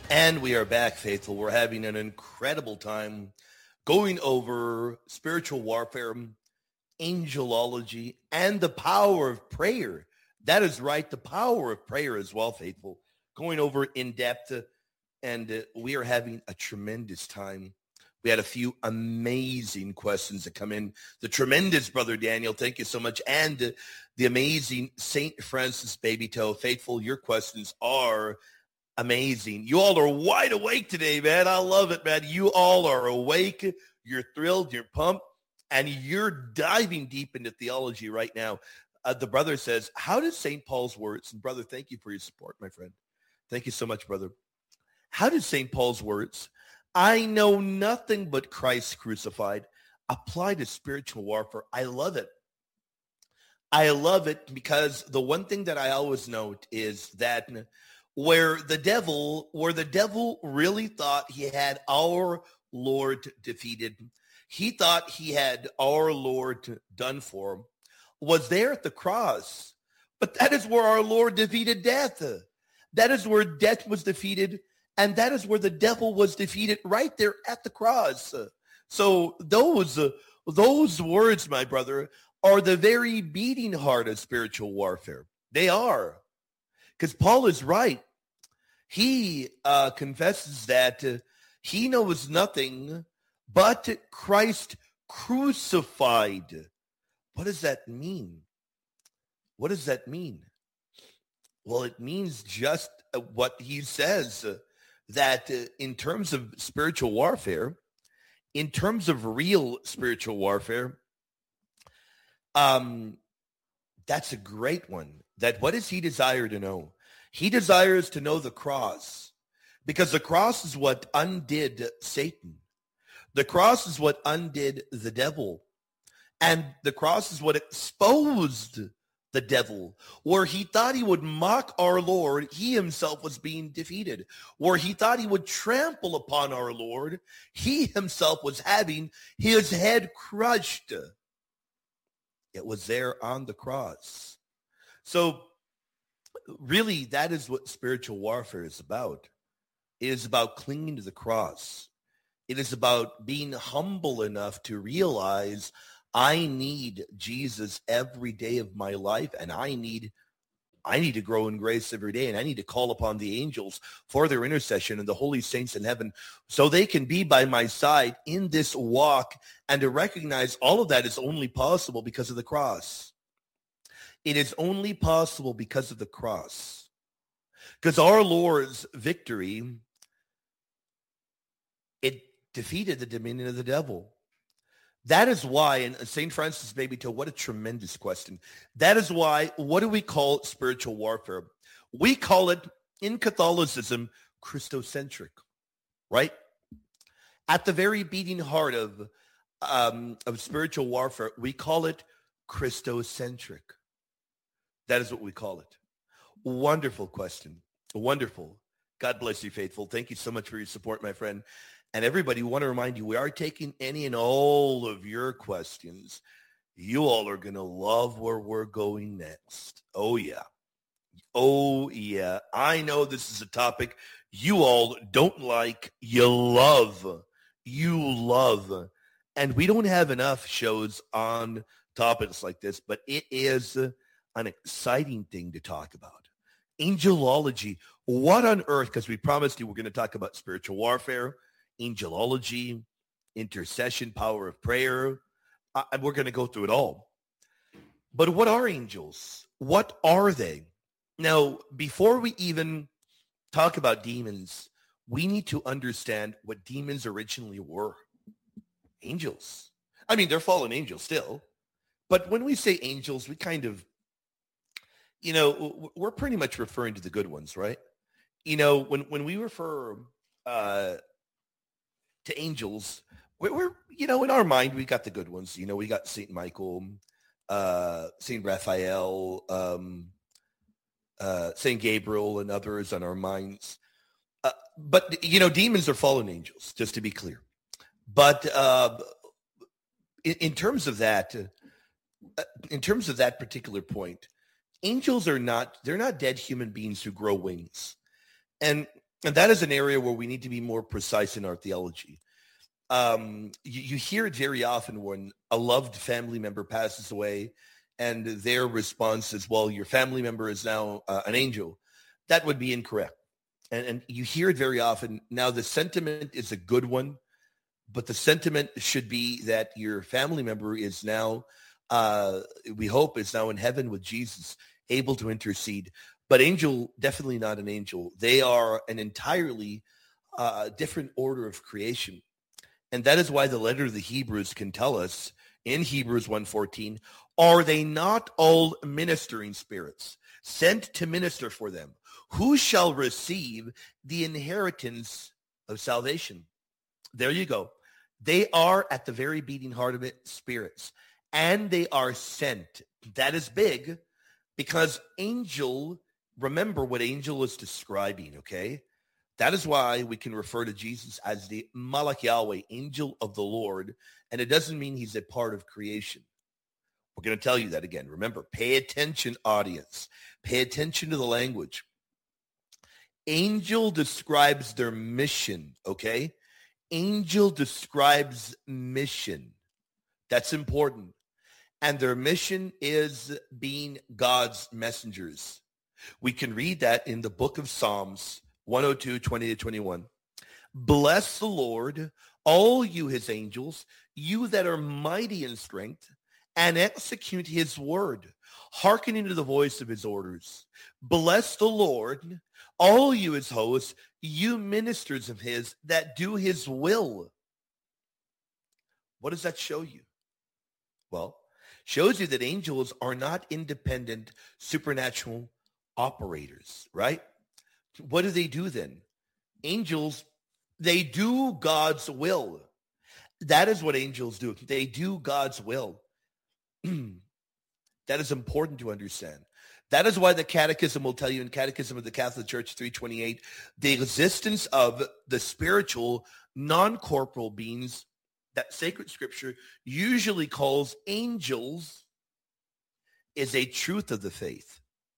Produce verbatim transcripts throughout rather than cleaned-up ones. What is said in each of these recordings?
And we are back, faithful. We're having an incredible time going over spiritual warfare, angelology, and the power of prayer. That is right, the power of prayer as well, faithful. Going over in depth, uh, and uh, we are having a tremendous time. We had a few amazing questions that come in. The tremendous Brother Daniel, thank you so much. And uh, the amazing Saint Francis Baby Toe, faithful, your questions are amazing. You all are wide awake today, man. I love it, man. You all are awake. You're thrilled. You're pumped. And you're diving deep into theology right now. Uh, the brother says, how does Saint Paul's words, and brother, thank you for your support, my friend. Thank you so much, brother. How does Saint Paul's words, I know nothing but Christ crucified, apply to spiritual warfare? I love it. I love it because the one thing that I always note is that where the devil, where the devil really thought he had our Lord defeated, he thought he had our Lord done for him, was there at the cross. But that is where our Lord defeated death. That is where death was defeated, and that is where the devil was defeated, right there at the cross. So those, uh, those words, my brother, are the very beating heart of spiritual warfare. They are. Because Paul is right. He uh, confesses that uh, he knows nothing but Christ crucified. What does that mean? What does that mean? Well, it means just uh, what he says, uh, that uh, in terms of spiritual warfare, in terms of real spiritual warfare, um, that's a great one. That what does he desire to know? He desires to know the cross, because the cross is what undid Satan. The cross is what undid the devil. And the cross is what exposed the devil. Where he thought he would mock our Lord, he himself was being defeated. Where he thought he would trample upon our Lord, he himself was having his head crushed. It was there on the cross. So really, that is what spiritual warfare is about. It is about clinging to the cross. It is about being humble enough to realize I need Jesus every day of my life, and I need I need to grow in grace every day, and I need to call upon the angels for their intercession and the holy saints in heaven so they can be by my side in this walk, and to recognize all of that is only possible because of the cross. It is only possible because of the cross. Because our Lord's victory, it defeated the dominion of the devil. That is why, and Saint Francis Baby Toe, what a tremendous question. That is why, what do we call spiritual warfare? We call it, in Catholicism, Christocentric, right? At the very beating heart of, um, of spiritual warfare, we call it Christocentric. That is what we call it. Wonderful question. Wonderful. God bless you, faithful. Thank you so much for your support, my friend. And everybody, we want to remind you, we are taking any and all of your questions. You all are going to love where we're going next. Oh, yeah. Oh, yeah. I know this is a topic you all don't like. You love. You love. And we don't have enough shows on topics like this, but it is an exciting thing to talk about. Angelology. What on earth? Because we promised you we're going to talk about spiritual warfare, angelology, intercession, power of prayer. Uh, and we're going to go through it all. But what are angels? What are they? Now, before we even talk about demons, we need to understand what demons originally were. Angels. I mean, they're fallen angels still. But when we say angels, we kind of, you know, we're pretty much referring to the good ones, right? You know, when, when we refer uh, to angels, we're, we're, you know, in our mind, we got the good ones. You know, we got Saint Michael, uh, Saint Raphael, um, uh, Saint Gabriel, and others on our minds. Uh, but, you know, demons are fallen angels, just to be clear. But uh, in, in terms of that, uh, in terms of that particular point, angels are not, they're not dead human beings who grow wings. And And that is an area where we need to be more precise in our theology. Um, you, you hear it very often when a loved family member passes away and their response is, well, your family member is now uh, an angel. That would be incorrect. And, and you hear it very often. Now, the sentiment is a good one, but the sentiment should be that your family member is now, uh, we hope, is now in heaven with Jesus, able to intercede. But angel, definitely not an angel. They are an entirely uh, different order of creation. And that is why the letter of the Hebrews can tell us in Hebrews one fourteen, are they not all ministering spirits sent to minister for them? Who shall receive the inheritance of salvation? There you go. They are at the very beating heart of it, spirits, and they are sent. That is big because angel, remember what angel is describing, okay? That is why we can refer to Jesus as the Malach Yahweh, angel of the Lord, and it doesn't mean he's a part of creation. We're going to tell you that again. Remember, pay attention, audience. Pay attention to the language. Angel describes their mission, okay? Angel describes mission. That's important. And their mission is being God's messengers. We can read that in the book of Psalms one oh two, twenty to twenty-one. Bless the Lord, all you his angels, you that are mighty in strength, and execute his word, hearkening to the voice of his orders. Bless the Lord, all you his hosts, you ministers of his that do his will. What does that show you? Well, shows you that angels are not independent supernatural operators, right? What do they do then? Angels, they do God's will. That is what angels do. They do God's will. That is important to understand. That is why the Catechism will tell you in Catechism of the Catholic Church three twenty-eight, the existence of the spiritual, non-corporal beings that sacred scripture usually calls angels is a truth of the faith.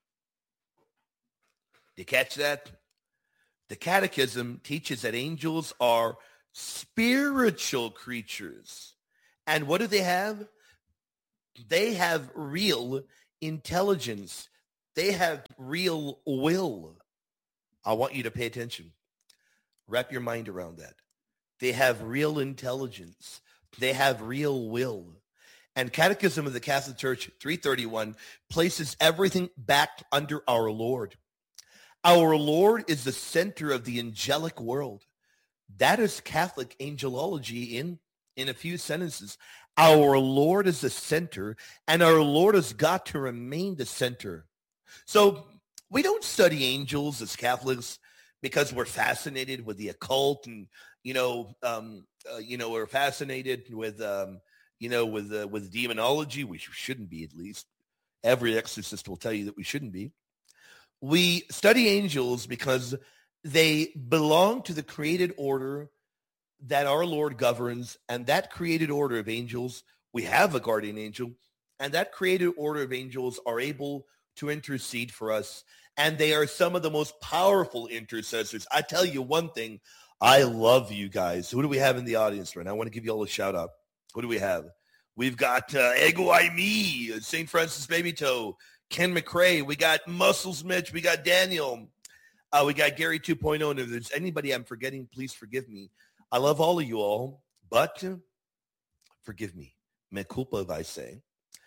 You catch that? The Catechism teaches that angels are spiritual creatures. And what do they have? They have real intelligence. They have real will. I want you to pay attention. Wrap your mind around that. They have real intelligence. They have real will. And Catechism of the Catholic Church three thirty-one places everything back under our Lord. Our Lord is the center of the angelic world. That is Catholic angelology in, in a few sentences. Our Lord is the center, and our Lord has got to remain the center. So we don't study angels as Catholics because we're fascinated with the occult, and you know, um, uh, you know, we're fascinated with, um, you know, with uh, with demonology. We shouldn't be, at least. Every exorcist will tell you that we shouldn't be. We study angels because they belong to the created order that our Lord governs, and that created order of angels, we have a guardian angel, and that created order of angels are able to intercede for us, and they are some of the most powerful intercessors. I tell you one thing, I love you guys. Who do we have in the audience right now? I want to give you all a shout out. Who do we have? We've got uh, Ego I Me, Saint Francis Baby Toe, Ken McRae. We got Muscles Mitch. We got Daniel. Uh, we got Gary two point oh. And if there's anybody I'm forgetting, please forgive me. I love all of you all, but forgive me. Me culpa if I say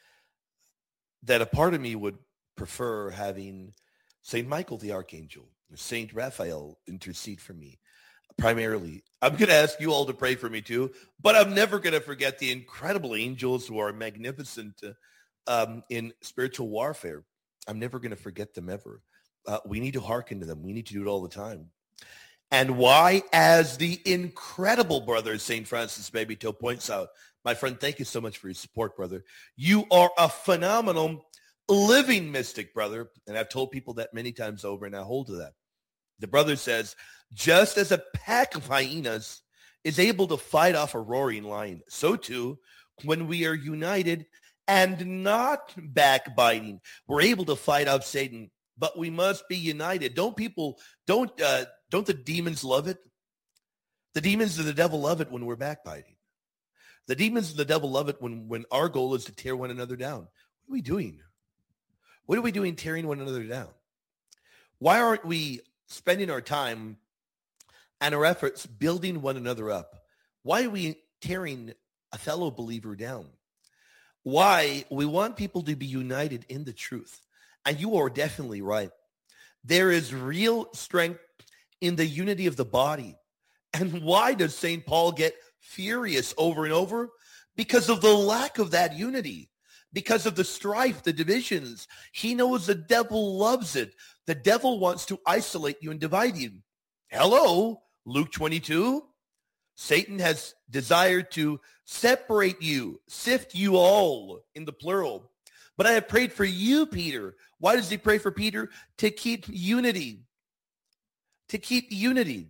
that a part of me would prefer having Saint Michael the Archangel or Saint Raphael intercede for me. Primarily, I'm going to ask you all to pray for me too, but I'm never going to forget the incredible angels who are magnificent um, in spiritual warfare. I'm never going to forget them ever. Uh, we need to hearken to them. We need to do it all the time. And why, as the incredible brother Saint Francis Baby Toe points out, my friend, thank you so much for your support, brother. You are a phenomenal living mystic, brother. And I've told people that many times over, and I hold to that. The brother says, just as a pack of hyenas is able to fight off a roaring lion, so too, when we are united and not backbiting, we're able to fight off Satan, but we must be united. Don't people, don't, uh, Don't the demons love it? The demons of the devil love it when we're backbiting. The demons of the devil love it when, when our goal is to tear one another down. What are we doing? What are we doing tearing one another down? Why aren't we spending our time and our efforts building one another up? Why are we tearing a fellow believer down? Why? We want people to be united in the truth. And you are definitely right. There is real strength in the unity of the body. And why does Saint Paul get furious over and over? Because of the lack of that unity. Because of the strife, the divisions. He knows the devil loves it. The devil wants to isolate you and divide you. Hello, Luke twenty-two. Satan has desired to separate you, sift you all in the plural. But I have prayed for you, Peter. Why does he pray for Peter? To keep unity. To keep unity.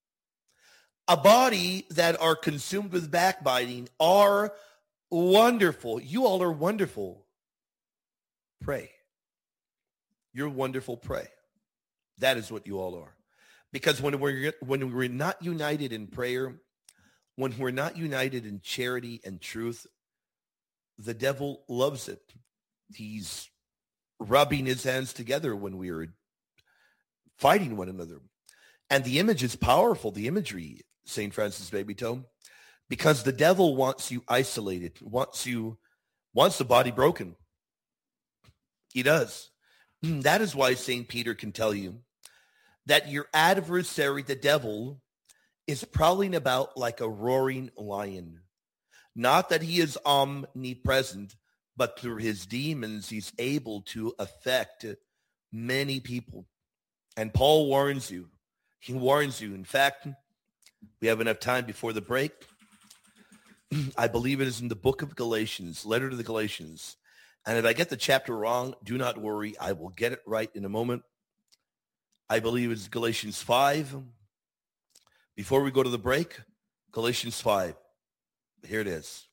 A body that are consumed with backbiting are wonderful. You all are wonderful. Pray. You're wonderful. Pray. That is what you all are. Because when we're when we're not united in prayer, when we're not united in charity and truth, the devil loves it. He's rubbing his hands together when we are fighting one another. And the image is powerful, the imagery, Saint Francis Baby Toe, because the devil wants you isolated, wants you, wants the body broken. He does. That is why Saint Peter can tell you that your adversary, the devil, is prowling about like a roaring lion. Not that he is omnipresent, but through his demons, he's able to affect many people. And Paul warns you. He warns you. In fact, we have enough time before the break. I believe it is in the book of Galatians, letter to the Galatians. And if I get the chapter wrong, do not worry. I will get it right in a moment. I believe it's Galatians five. Before we go to the break, Galatians five. Here it is.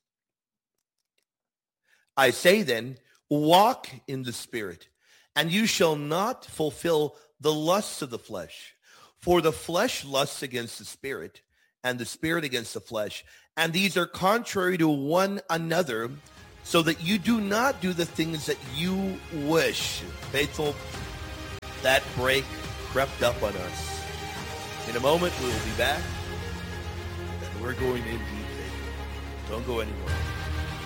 I say then, walk in the Spirit, and you shall not fulfill the lusts of the flesh. For the flesh lusts against the Spirit, and the Spirit against the flesh. And these are contrary to one another, so that you do not do the things that you wish. Faithful, that break crept up on us. In a moment, we will be back, and we're going in deep. Don't go anywhere.